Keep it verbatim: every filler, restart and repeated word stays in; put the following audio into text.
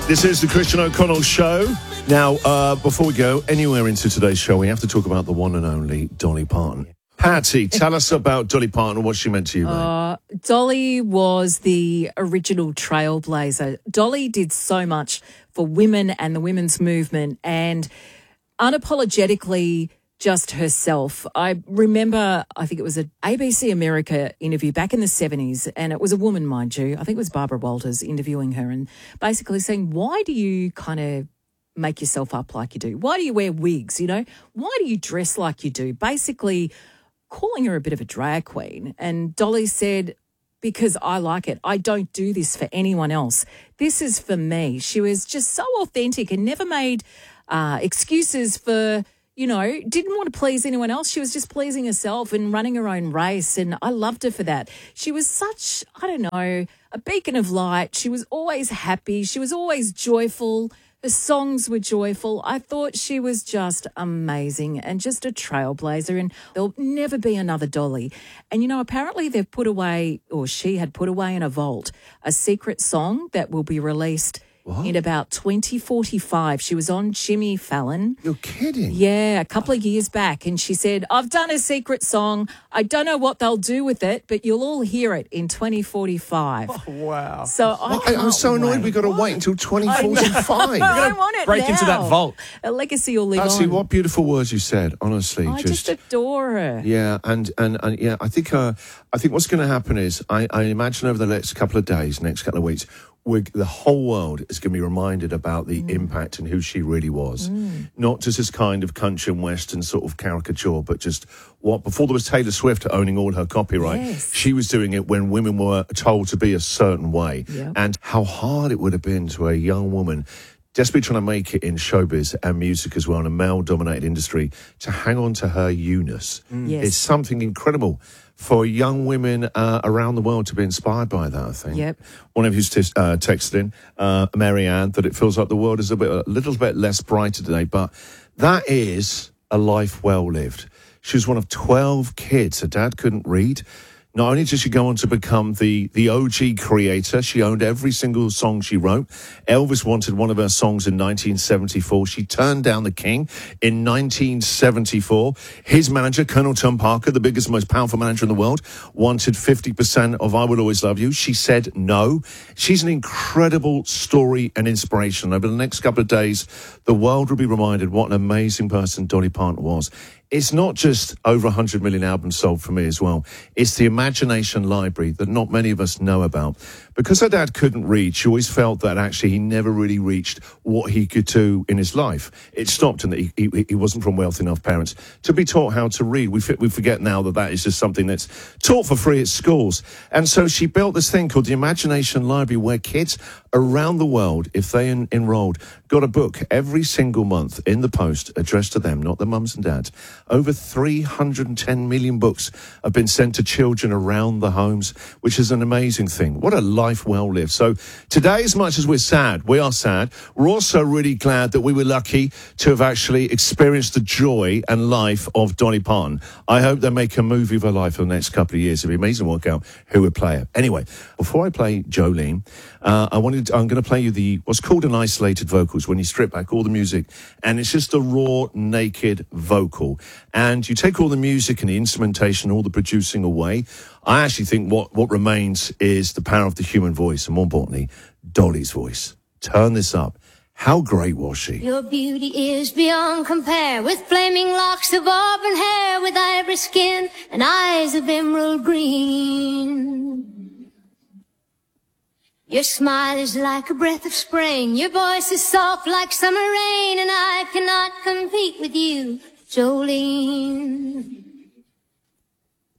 This is the Christian O'Connell Show. Now, uh, before we go anywhere into today's show, we have to talk about the one and only Dolly Parton. Patty, tell us about Dolly Parton and what she meant to you, mate. Uh, Dolly was the original trailblazer. Dolly did so much for women and the women's movement, and unapologetically just herself. I remember, I think it was an A B C America interview back in the seventies, and it was a woman, mind you. I think it was Barbara Walters interviewing her and basically saying, why do you kind of make yourself up like you do? Why do you wear wigs, you know? Why do you dress like you do? Basically calling her a bit of a drag queen. And Dolly said, because I like it. I don't do this for anyone else. This is for me. She was just so authentic and never made uh, excuses for, you know, didn't want to please anyone else. She was just pleasing herself and running her own race, and I loved her for that. She was such, I don't know, a beacon of light. She was always happy. She was always joyful. Her songs were joyful. I thought she was just amazing and just a trailblazer, and there'll never be another Dolly. And, you know, apparently they've put away, or she had put away in a vault, a secret song that will be released What? in about twenty forty-five. She was on Jimmy Fallon. You're kidding? Yeah, a couple of years back. And she said, I've done a secret song. I don't know what they'll do with it, but you'll all hear it in twenty forty-five. Oh, wow. So I Well, I- I'm so annoyed wait. we've got to wait until twenty forty-five. I want it break now. into that vault. A legacy will live Actually, on. what beautiful words you said, honestly. I just, adore her. Yeah, and, and, and yeah, I think uh, I think what's going to happen is I, I imagine over the next couple of days, next couple of weeks, we're, the whole world is going to be reminded about the mm. impact and who she really was. Mm. Not just this kind of country and western sort of caricature, but just what, before there was Taylor Swift owning all her copyright, yes. she was doing it when women were told to be a certain way. Yep. And how hard it would have been to a young woman desperately trying to make it in showbiz and music as well, in a male-dominated industry, to hang on to her you-ness. Mm. Yes. It's something incredible for young women uh, around the world to be inspired by that, I think. Yep. One of you's t- uh, texted in, uh, Marianne, that it feels like the world is a, bit, a little bit less brighter today, but that is a life well lived. She was one of twelve kids. Her dad couldn't read. Not only did she go on to become the, the O G creator, she owned every single song she wrote. Elvis wanted one of her songs in nineteen seventy-four. She turned down the King in nineteen seventy-four. His manager, Colonel Tom Parker, the biggest, most powerful manager in the world, wanted fifty percent of I Will Always Love You. She said no. She's an incredible story and inspiration. Over the next couple of days, the world will be reminded what an amazing person Dolly Parton was. It's not just over one hundred million albums sold for me as well. It's the imagination library that not many of us know about. Because her dad couldn't read, she always felt that actually he never really reached what he could do in his life. It stopped and that he, he, he wasn't from wealthy enough parents to be taught how to read. We, we forget now that that is just something that's taught for free at schools. And so she built this thing called the Imagination Library, where kids around the world, if they en- enrolled, got a book every single month in the post addressed to them, not their mums and dads. Over three hundred ten million books have been sent to children around the homes, which is an amazing thing. What a life well lived. So today, as much as we're sad, we are sad, we're also really glad that we were lucky to have actually experienced the joy and life of Dolly Parton. I hope they make a movie of her life for the next couple of years. It'd be amazing to work out who would play her. Anyway, before I play Jolene, uh, I wanted to, I'm going to play you the what's called an isolated vocals, when you strip back all the music and it's just a raw, naked vocal. And you take all the music and the instrumentation, all the producing away. I actually think what, what remains is the power of the human voice, and more importantly, Dolly's voice. Turn this up. How great was she? Your beauty is beyond compare, with flaming locks of auburn hair, with ivory skin and eyes of emerald green. Your smile is like a breath of spring, your voice is soft like summer rain, and I cannot compete with you, Jolene.